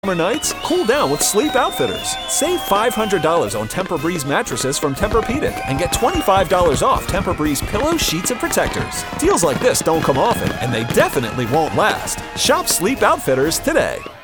Summer nights? Cool down with Sleep Outfitters. Save $500 on Tempur-Breeze mattresses from Tempur-Pedic and get $25 off Tempur-Breeze pillows, sheets, and protectors. Deals like this don't come often, and they definitely won't last. Shop Sleep Outfitters today.